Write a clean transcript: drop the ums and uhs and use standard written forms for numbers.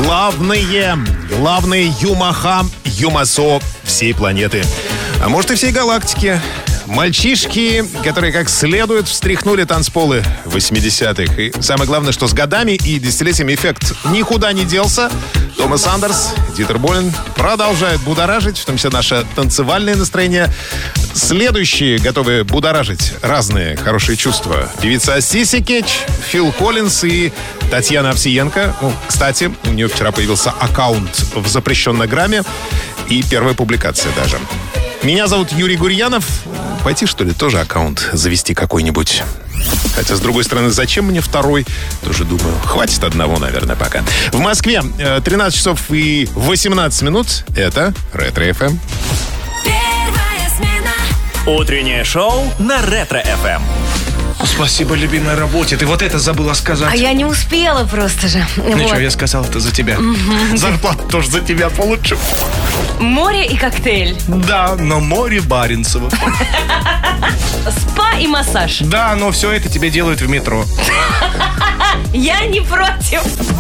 Главные юмаха, юмасо всей планеты. А может и всей галактики. Мальчишки, которые как следует встряхнули танцполы 80-х. И самое главное, что с годами и десятилетиями эффект никуда не делся. Томас Андерс, Дитер Болин продолжают будоражить, в том числе наше танцевальное настроение. Следующие готовы будоражить разные хорошие чувства. Певица Сиси Кетч, Фил Коллинз и Татьяна Овсиенко. Кстати, у нее вчера появился аккаунт в запрещенной грамме и первая публикация даже. Меня зовут Юрий Гурьянов. Пойти, что ли, тоже аккаунт завести какой-нибудь? Хотя, с другой стороны, зачем мне второй? Тоже думаю, хватит одного, наверное, пока. В Москве 13 часов и 18 минут. Это Ретро-ФМ. Утреннее шоу на Ретро-ФМ. Спасибо любимой работе. Ты вот это забыла сказать. А я не успела просто же. Ничего, я сказал это за тебя. Зарплату тоже за тебя получу. Море и коктейль. Да, но море Баренцево. Спа и массаж. Да, но все это тебе делают в метро. Я не против.